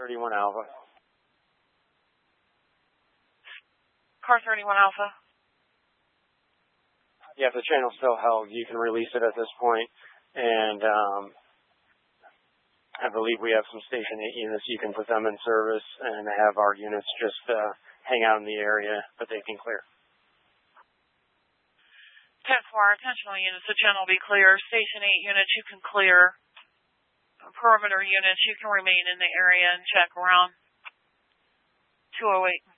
31 Alpha. Car 31 Alpha. Yeah, if the channel's still held, you can release it at this point. And I believe we have some Station 8 units. You can put them in service and have our units just hang out in the area, but they can clear. 10-4, attentional units, the channel will be clear. Station 8 units, you can clear. Perimeter units, you can remain in the area and check around 208.